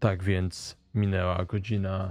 Tak więc minęła godzina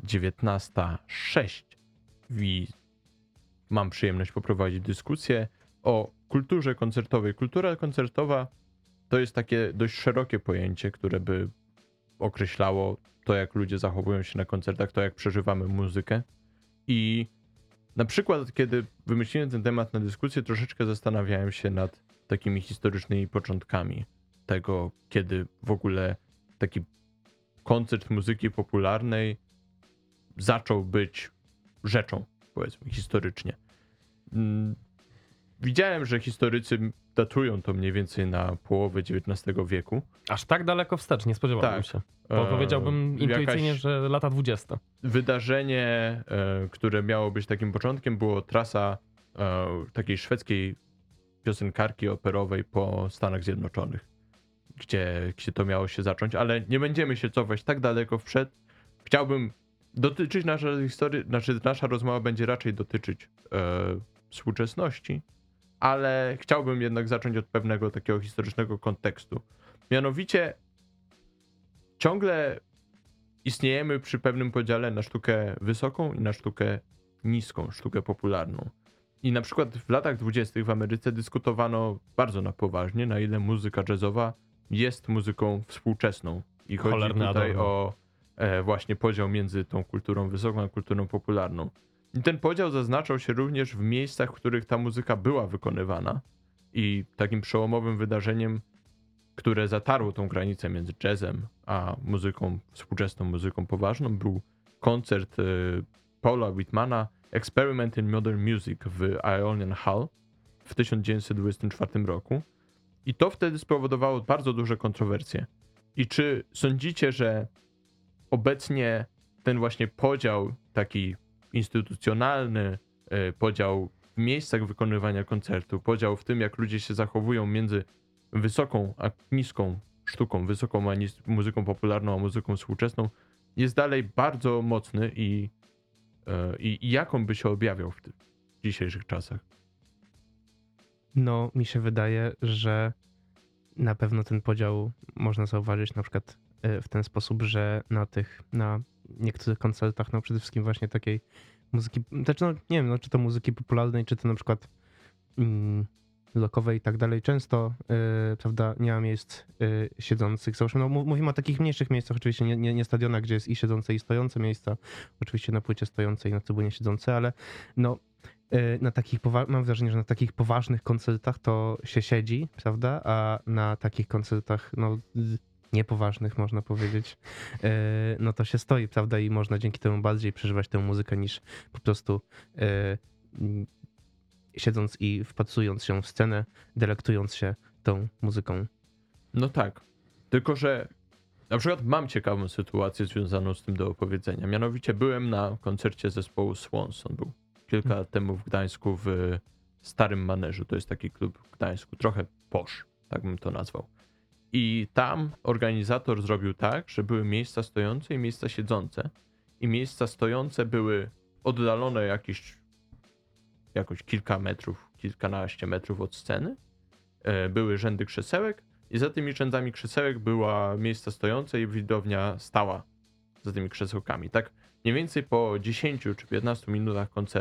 19:06 i mam przyjemność poprowadzić dyskusję o kulturze koncertowej. Kultura koncertowa to jest takie dość szerokie pojęcie, które by określało to, jak ludzie zachowują się na koncertach, to jak przeżywamy muzykę. I na przykład, kiedy wymyśliłem ten temat na dyskusję, troszeczkę zastanawiałem się nad takimi historycznymi początkami tego, kiedy w ogóle taki koncert muzyki popularnej zaczął być rzeczą, powiedzmy, historycznie. Widziałem, że historycy datują to mniej więcej na połowę XIX wieku. Aż tak daleko wstecz, nie spodziewałbym Tak. się. Bo powiedziałbym intuicyjnie, że lata 20. Wydarzenie, które miało być takim początkiem, było trasa takiej szwedzkiej piosenkarki operowej po Stanach Zjednoczonych, gdzie to miało się zacząć, ale nie będziemy się cofać tak daleko wprzed. Chciałbym dotyczyć naszej historii, nasza rozmowa będzie raczej dotyczyć współczesności, ale chciałbym jednak zacząć od pewnego takiego historycznego kontekstu. Mianowicie ciągle istniejemy przy pewnym podziale na sztukę wysoką i na sztukę niską, sztukę popularną. I na przykład w latach 20. w Ameryce dyskutowano bardzo na poważnie, na ile muzyka jazzowa jest muzyką współczesną. I chodzi Cholerne tutaj Adorno. o właśnie podział między tą kulturą wysoką a kulturą popularną. I ten podział zaznaczał się również w miejscach, w których ta muzyka była wykonywana. I takim przełomowym wydarzeniem, które zatarło tą granicę między jazzem a muzyką, współczesną muzyką poważną, był koncert Paula Whitmana Experiment in Modern Music w Ionian Hall w 1924 roku. I to wtedy spowodowało bardzo duże kontrowersje. I czy sądzicie, że obecnie ten właśnie podział taki instytucjonalny, podział w miejscach wykonywania koncertu, podział w tym, jak ludzie się zachowują między wysoką a niską sztuką, wysoką a muzyką popularną a muzyką współczesną, jest dalej bardzo mocny i jak on by się objawiał w tych dzisiejszych czasach? No, mi się wydaje, że na pewno ten podział można zauważyć na przykład w ten sposób, że na niektórych koncertach, no przede wszystkim właśnie takiej muzyki, znaczy no nie wiem, no, czy to muzyki popularnej, czy to na przykład rockowej i tak dalej, często, prawda, nie ma miejsc siedzących. Załóżmy, no mówimy o takich mniejszych miejscach, oczywiście nie stadionach, gdzie jest i siedzące i stojące miejsca, oczywiście na płycie stojące i na trybunie siedzące, ale no na takich mam wrażenie, że na takich poważnych koncertach to się siedzi, prawda, a na takich koncertach, no niepoważnych można powiedzieć, no to się stoi, prawda, i można dzięki temu bardziej przeżywać tę muzykę niż po prostu siedząc i wpatrując się w scenę, delektując się tą muzyką. No tak, tylko że na przykład mam ciekawą sytuację związaną z tym do opowiedzenia. Mianowicie byłem na koncercie zespołu Swans. On był kilka lat temu w Gdańsku w Starym Maneżu. To jest taki klub w Gdańsku, trochę posh, tak bym to nazwał. I tam organizator zrobił tak, że były miejsca stojące i miejsca siedzące. I miejsca stojące były oddalone jakoś kilka metrów, kilkanaście metrów od sceny. Były rzędy krzesełek i za tymi rzędami krzesełek była miejsca stojące i widownia stała za tymi krzesełkami. Tak mniej więcej po 10 czy 15 minutach koncertu